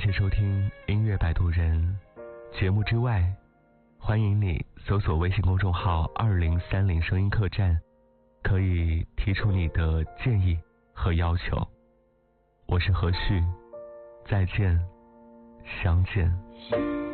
谢收听音乐摆渡人。节目之外，欢迎你搜索微信公众号2030声音客栈，可以提出你的建议和要求。我是何旭，再见，相见。